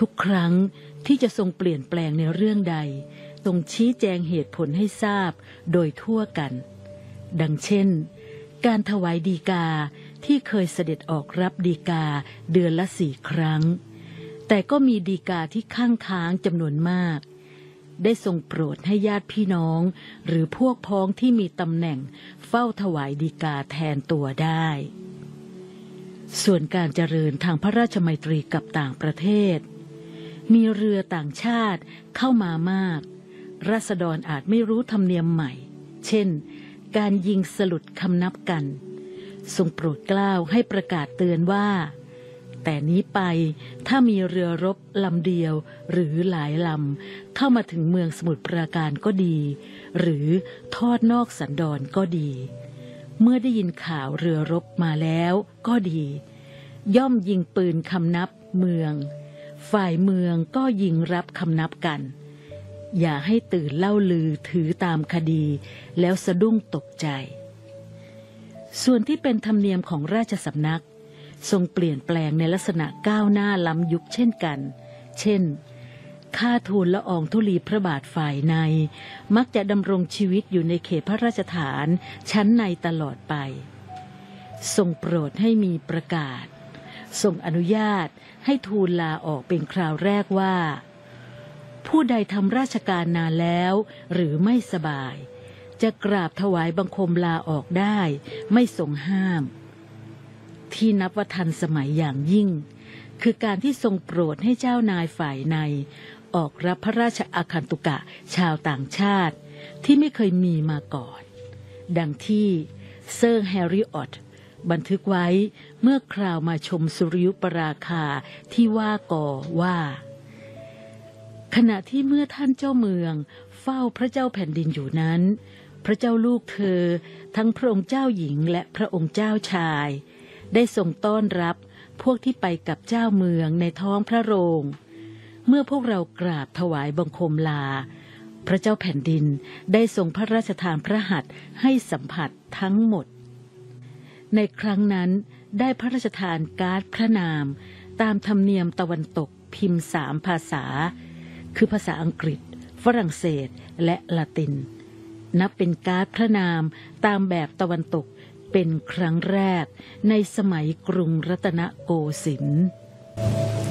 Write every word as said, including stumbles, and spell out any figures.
ทุกครั้งที่จะทรงเปลี่ยนแปลงในเรื่องใดทรงชี้แจงเหตุผลให้ทราบโดยทั่วกันดังเช่นการถวายฎีกาที่เคยเสด็จออกรับฎีกาเดือนละสี่ครั้งแต่ก็มีฎีกาที่ข้างค้างจำนวนมากได้ทรงโปรดให้ญาติพี่น้องหรือพวกพ้องที่มีตำแหน่งเฝ้าถวายฎีกาแทนตัวได้ส่วนการเจริญทางพระราชมัยตรีกับต่างประเทศมีเรือต่างชาติเข้ามามากราษฎรอาจไม่รู้ธรรมเนียมใหม่เช่นการยิงสลุดคำนับกันทรงโปรดเกล้าให้ประกาศเตือนว่าแต่นี้ไปถ้ามีเรือรบลำเดียวหรือหลายลำเข้ามาถึงเมืองสมุทรปราการก็ดีหรือทอดนอกสันดอนก็ดีเมื่อได้ยินข่าวเรือรบมาแล้วก็ดีย่อมยิงปืนคำนับเมืองฝ่ายเมืองก็ยิงรับคำนับกันอย่าให้ตื่นเล่าลือถือตามคดีแล้วสะดุ้งตกใจส่วนที่เป็นธรรมเนียมของราชสำนักทรงเปลี่ยนแปลงในลักษณะก้าวหน้าล้ำยุคเช่นกันเช่นข้าทูลละอองธุลีพระบาทฝ่ายในมักจะดำรงชีวิตอยู่ในเขตพระราชฐานชั้นในตลอดไปทรงโปรดให้มีประกาศทรงอนุญาตให้ทูลลาออกเป็นคราวแรกว่าผู้ใดทำราชการนานแล้วหรือไม่สบายจะกราบถวายบังคมลาออกได้ไม่ทรงห้ามที่นับว่าทันสมัยอย่างยิ่งคือการที่ทรงโปรดให้เจ้านายฝ่ายในออกรับพระราชอาคันตุกะชาวต่างชาติที่ไม่เคยมีมาก่อนดังที่เซอร์แฮร์ริออตบันทึกไว้เมื่อคราวมาชมสุริยุปราคาที่ว่ากอว่าขณะที่เมื่อท่านเจ้าเมืองเฝ้าพระเจ้าแผ่นดินอยู่นั้นพระเจ้าลูกเธอทั้งพระองค์เจ้าหญิงและพระองค์เจ้าชายได้ทรงต้อนรับพวกที่ไปกับเจ้าเมืองในท้องพระโรงเมื่อพวกเรากราบถวายบังคมลาพระเจ้าแผ่นดินได้ทรงพระราชทานพระหัตถ์ให้สัมผัสทั้งหมดในครั้งนั้นได้พระราชทานการ์ดพระนามตามธรรมเนียมตะวันตกพิมพ์สามภาษาคือภาษาอังกฤษฝรั่งเศสและละตินนับเป็นการ์ดพระนามตามแบบตะวันตกเป็นครั้งแรกในสมัยกรุงรัตนโกสินทร์